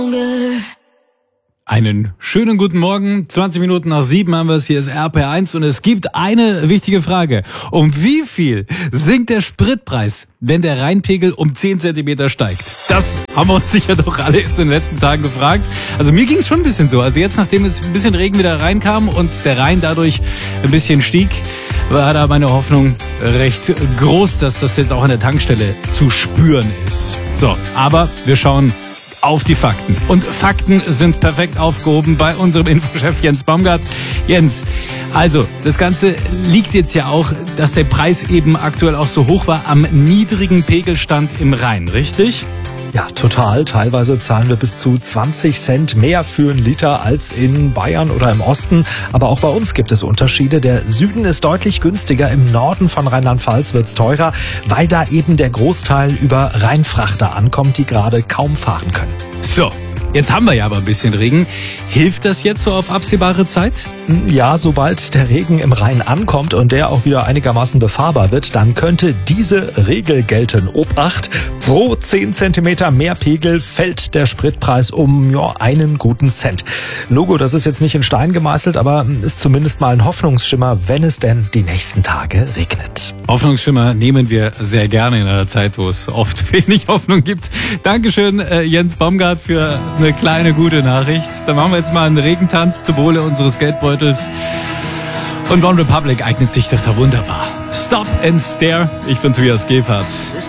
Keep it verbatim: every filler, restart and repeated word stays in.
Einen schönen guten Morgen. zwanzig Minuten nach sieben haben wir es. Hier ist R P R eins und es gibt eine wichtige Frage. Um wie viel sinkt der Spritpreis, wenn der Rheinpegel um zehn Zentimeter steigt? Das haben wir uns sicher doch alle in den letzten Tagen gefragt. Also mir ging es schon ein bisschen so. Also jetzt, nachdem jetzt ein bisschen Regen wieder reinkam und der Rhein dadurch ein bisschen stieg, war da meine Hoffnung recht groß, dass das jetzt auch an der Tankstelle zu spüren ist. So, aber wir schauen auf die Fakten. Und Fakten sind perfekt aufgehoben bei unserem Infochef Jens Baumgart. Jens, also das Ganze liegt jetzt ja auch, dass der Preis eben aktuell auch so hoch war, am niedrigen Pegelstand im Rhein, richtig? Ja, total. Teilweise zahlen wir bis zu zwanzig Cent mehr für einen Liter als in Bayern oder im Osten. Aber auch bei uns gibt es Unterschiede. Der Süden ist deutlich günstiger. Im Norden von Rheinland-Pfalz wird's teurer, weil da eben der Großteil über Rheinfrachter ankommt, die gerade kaum fahren können. So, jetzt haben wir ja aber ein bisschen Regen. Hilft das jetzt so auf absehbare Zeit? Ja, sobald der Regen im Rhein ankommt und der auch wieder einigermaßen befahrbar wird, dann könnte diese Regel gelten. Obacht, pro zehn Zentimeter mehr Pegel fällt der Spritpreis um ja, einen guten Cent. Logo, das ist jetzt nicht in Stein gemeißelt, aber ist zumindest mal ein Hoffnungsschimmer, wenn es denn die nächsten Tage regnet. Hoffnungsschimmer nehmen wir sehr gerne in einer Zeit, wo es oft wenig Hoffnung gibt. Dankeschön, äh, Jens Baumgart, für eine kleine gute Nachricht. Dann machen wir jetzt mal einen Regentanz zum Wohle unseres Geldbeutels. Und One Republic eignet sich doch da wunderbar. Stop and Stare. Ich bin Tobias Gebhardt.